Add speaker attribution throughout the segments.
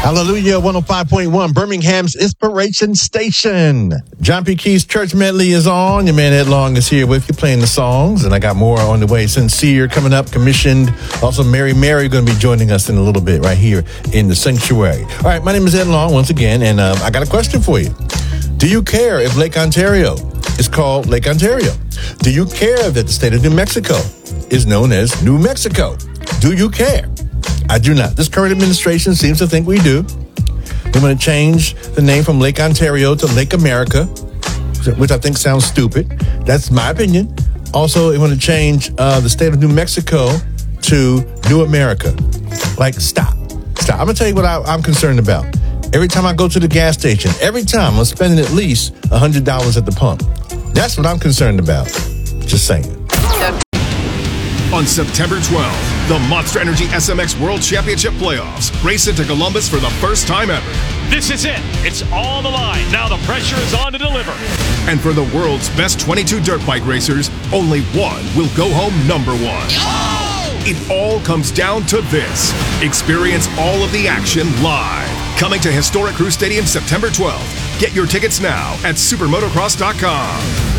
Speaker 1: Hallelujah, 105.1, Birmingham's Inspiration Station. John P. Key's Church Medley is on. Your man Ed Long is here with you playing the songs, and I got more on the way. Sincere coming up, commissioned. Also, Mary going to be joining us in a little bit right here in the sanctuary. All right, my name is Ed Long once again, and I got a question for you. Do you care if Lake Ontario is called Lake Ontario? Do you care that the state of New Mexico is known as New Mexico? Do you care? I do not. This current administration seems to think we do. They want to change the name from Lake Ontario to Lake America, which I think sounds stupid. That's my opinion. Also, they want to change the state of New Mexico to New America. Like, stop. I'm going to tell you what I'm concerned about. Every time I go to the gas station, every time I'm spending at least $100 at the pump. That's what I'm concerned about. Just saying.
Speaker 2: On September 12th, the Monster Energy SMX World Championship Playoffs race into Columbus for the first time ever.
Speaker 3: This is it. It's on the line. Now the pressure is on to deliver.
Speaker 2: And for the world's best 22 dirt bike racers, only one will go home number one. Oh! It all comes down to this. Experience all of the action live. Coming to historic Crew Stadium September 12th. Get your tickets now at supermotocross.com.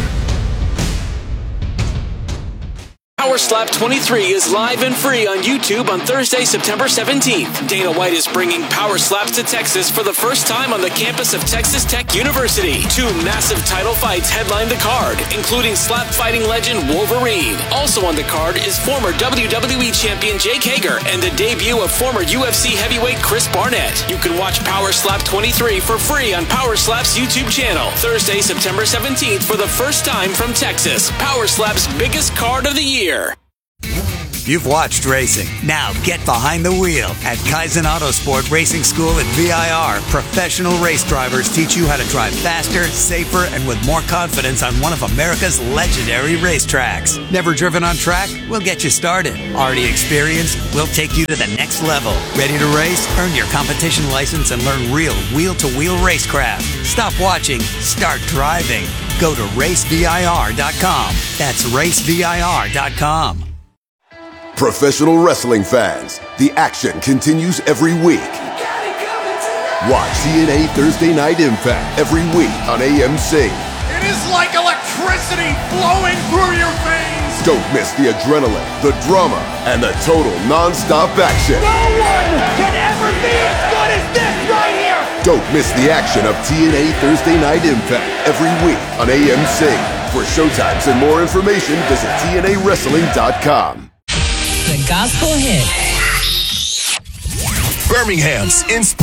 Speaker 4: Power Slap 23 is live and free on YouTube on Thursday, September 17th. Dana White is bringing Power Slaps to Texas for the first time on the campus of Texas Tech University. 2 massive title fights headline the card, including slap fighting legend Wolverine. Also on the card is former WWE champion Jake Hager and the debut of former UFC heavyweight Chris Barnett. You can watch Power Slap 23 for free on Power Slap's YouTube channel. Thursday, September 17th for the first time from Texas. Power Slap's biggest card of the year.
Speaker 5: You've watched racing. Now get behind the wheel. At Kaizen Autosport Racing School at VIR, professional race drivers teach you how to drive faster, safer, and with more confidence on one of America's legendary racetracks. Never driven on track? We'll get you started. Already experienced? We'll take you to the next level. Ready to race? Earn your competition license and learn real wheel-to-wheel racecraft. Stop watching. Start driving. Go to racevir.com. That's racevir.com.
Speaker 6: Professional wrestling fans, the action continues every week. Watch TNA Thursday Night Impact every week on AMC.
Speaker 7: It is like electricity flowing through your veins.
Speaker 6: Don't miss the adrenaline, the drama, and the total non-stop action.
Speaker 7: No one can ever be as good as this right here.
Speaker 6: Don't miss the action of TNA Thursday Night Impact every week on AMC. For showtimes and more information, visit TNAWrestling.com.
Speaker 8: The gospel hit.
Speaker 2: Birmingham's